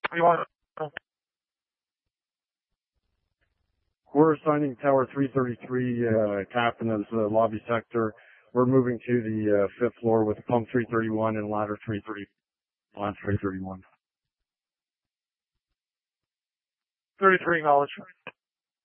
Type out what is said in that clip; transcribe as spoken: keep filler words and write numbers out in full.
You want? We're assigning Tower three thirty-three, uh, Captain as the lobby sector. We're moving to the uh, fifth floor with pump three thirty-one and ladder three thirty, ladder three thirty-one. thirty-three, knowledge.